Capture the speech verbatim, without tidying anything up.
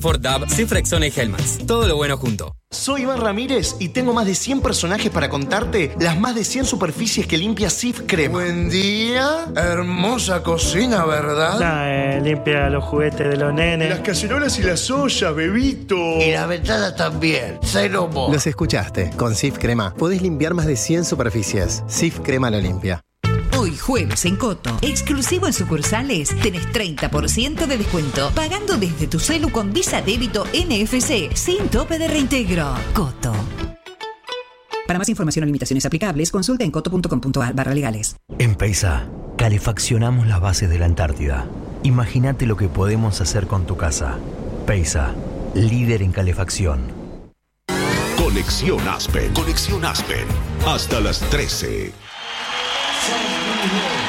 Ford Dab, Sif Rexona y Helmans. Todo lo bueno junto. Soy Iván Ramírez y tengo más de cien personajes para contarte las más de cien superficies que limpia Sif Crema. Buen día. Hermosa cocina, ¿verdad? Nah, eh, limpia los juguetes de los nenes. Las cacerolas y las ollas, bebito. Y la ventana también. Cero mo. Los escuchaste. Con Sif Crema podés limpiar más de cien superficies. Sif Crema lo limpia. Hoy jueves en Coto, exclusivo en sucursales, tenés treinta por ciento de descuento, pagando desde tu celu con Visa Débito N F C, sin tope de reintegro. Coto. Para más información o limitaciones aplicables, consulta en coto punto com punto a r barra legales. En Peisa, calefaccionamos las bases de la Antártida. Imagínate lo que podemos hacer con tu casa. Peisa, líder en calefacción. Conexión Aspen. Conexión Aspen. Hasta las trece. San Luis.